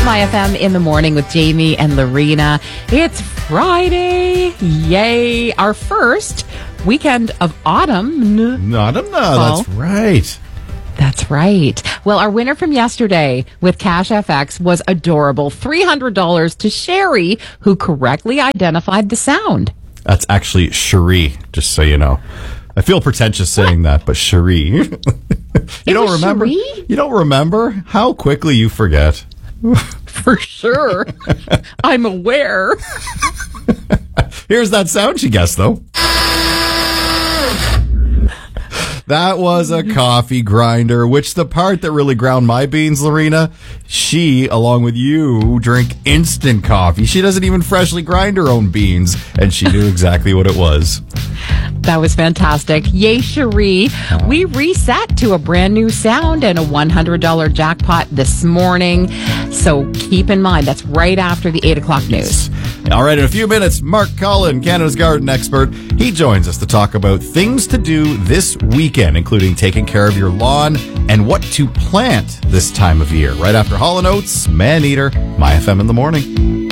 My FM in the morning with Jamie and Lorena. It's Friday. Yay. Our first weekend of autumn. That's right. That's right. Well, our winner from yesterday with Cash FX was adorable. $300 to Sherry, who correctly identified the sound. That's actually Cherie, just so you know. I feel pretentious saying that, but Cherie. You don't remember? Cherie? You don't remember? How quickly you forget. For sure. I'm aware. Here's that sound she guessed, though. That was a coffee grinder, which the part that really ground my beans, Lorena, she, along with you, drink instant coffee. She doesn't even freshly grind her own beans, and she knew exactly what it was. That was fantastic. Yay, Cherie. We reset to a brand new sound and a $100 jackpot this morning. So keep in mind, that's right after the 8 o'clock news. All right, in a few minutes, Mark Cullen, Canada's garden expert, he joins us to talk about things to do this weekend, including taking care of your lawn and what to plant this time of year. Right after Hall & Oates, Man Eater, My FM in the morning.